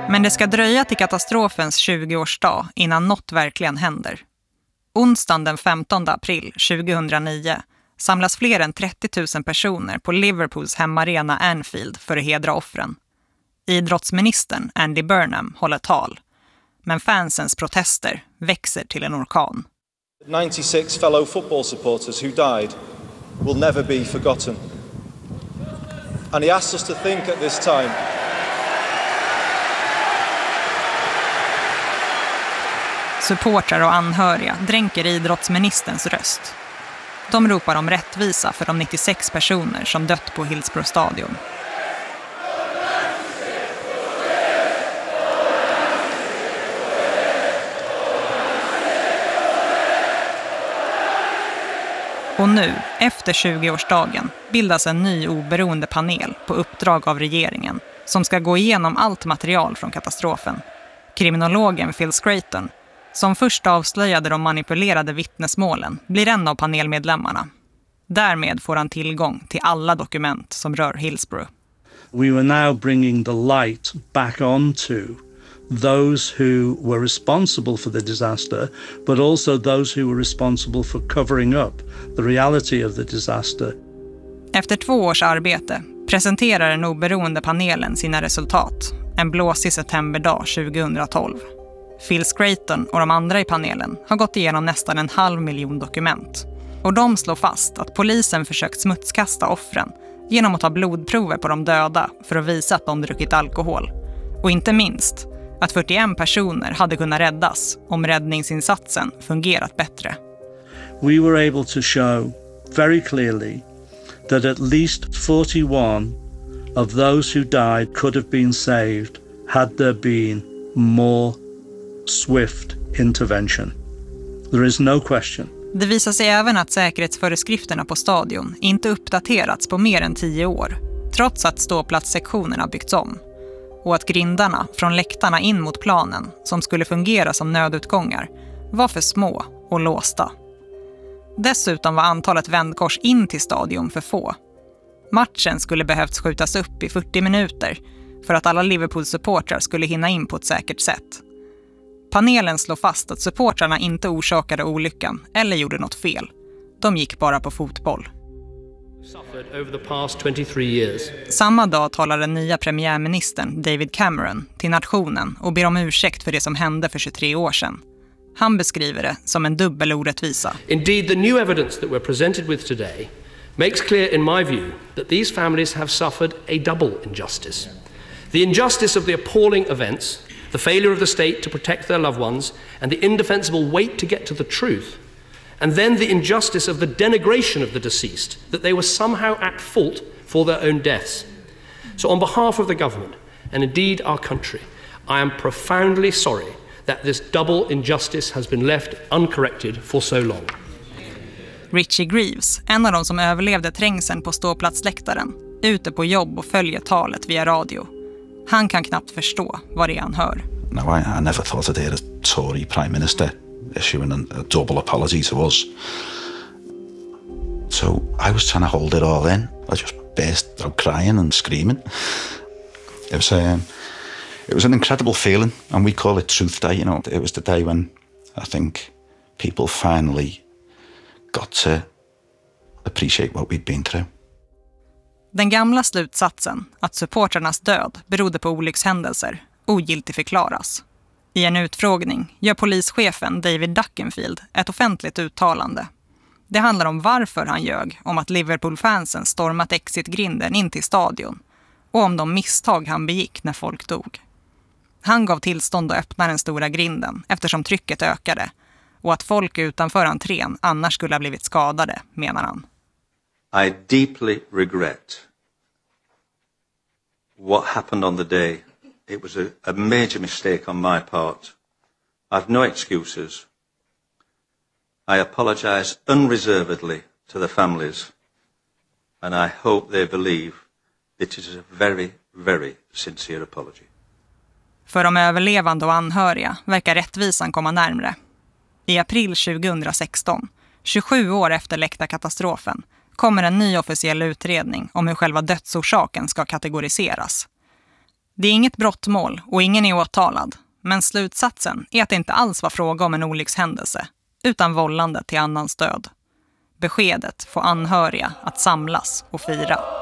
Men det ska dröja till katastrofens 20-årsdag innan något verkligen händer. Onsdagen den 15 april 2009 samlas fler än 30 000 personer på Liverpools hemmaarena Anfield för att hedra offren. Idrottsministern Andy Burnham håller tal, men fansens protester växer till en orkan. 96 fellow football supporters who died will never be forgotten. And he asks us to think at this time. Supportrar och anhöriga dränker idrottsministerns röst. De ropar om rättvisa för de 96 personer som dött på Hillsborough Stadion. Och nu, efter 20-årsdagen, bildas en ny oberoende panel på uppdrag av regeringen som ska gå igenom allt material från katastrofen. Kriminologen Phil Scraton, som först avslöjade de manipulerade vittnesmålen, blir en av panelmedlemmarna. Därmed får han tillgång till alla dokument som rör Hillsborough. We were now bringing the light back onto those who were responsible for the disaster, but also those who were responsible for covering up the reality of the disaster. Efter 2 års arbete presenterar den oberoende panelen sina resultat en blåsig septemberdag 2012. Phil Scraton och de andra i panelen har gått igenom nästan 500 000 dokument. Och de slår fast att polisen försökt smutskasta offren genom att ta blodprover på de döda för att visa att de druckit alkohol. Och inte minst att 41 personer hade kunnat räddas om räddningsinsatsen fungerat bättre. We were able to show very clearly that at least 41 of those who died could have been saved had there been more swift intervention. There is no question. Det visar sig även att säkerhetsföreskrifterna på stadion inte uppdaterats på mer än 10 år, trots att ståplatssektionerna byggts om. Och att grindarna från läktarna in mot planen, som skulle fungera som nödutgångar, var för små och låsta. Dessutom var antalet vändkors in till stadion för få. Matchen skulle behövt skjutas upp i 40 minuter för att alla Liverpool-supportrar skulle hinna in på ett säkert sätt. Panelen slår fast att supportrarna inte orsakade olyckan eller gjorde något fel. De gick bara på fotboll. Samma dag talar den nya premiärministern David Cameron till nationen och ber om ursäkt för det som hände för 23 år sedan. Han beskriver det som en dubbel orättvisa. Indeed, the new evidence that we're presented with today makes clear in my view that these families have suffered a double injustice. The injustice of the appalling events, the failure of the state to protect their loved ones, and the indefensible wait to get to the truth. And then the injustice of the denigration of the deceased, that they were somehow at fault for their own deaths. So on behalf of the government, and indeed our country, I am profoundly sorry that this double injustice has been left uncorrected for so long. Richie Greaves, en av de som överlevde trängseln på ståplatsläktaren, ute på jobb och följer talet via radio. Han kan knappt förstå vad det är han hör. No, I never thought I'd hear a Tory Prime Minister issuing a double apology to us. So I was trying to hold it all in. I just burst out crying and screaming. It was an incredible feeling, and we call it Truth Day, you know. It was the day when I think people finally got to appreciate what we'd been through. Den gamla slutsatsen att supportrarnas död berodde på olyckshändelser ogiltigförklaras. I en utfrågning gör polischefen David Duckenfield ett offentligt uttalande. Det handlar om varför han ljög om att Liverpool-fansen stormat exitgrinden in till stadion och om de misstag han begick när folk dog. Han gav tillstånd att öppna den stora grinden eftersom trycket ökade och att folk utanför entrén annars skulle ha blivit skadade, menar han. I deeply regret what happened on the day. It was a major mistake on my part. I have no excuses. I apologize unreservedly to the families, and I hope they believe that it is a very, very sincere apology. För de överlevande och anhöriga verkar rättvisan komma närmare. I april 2016, 27 år efter läktarkatastrofen, kommer en ny officiell utredning om hur själva dödsorsaken ska kategoriseras. Det är inget brottmål och ingen är åtalad, men slutsatsen är att det inte alls var fråga om en olyckshändelse, utan vållande till annans död. Beskedet får anhöriga att samlas och fira.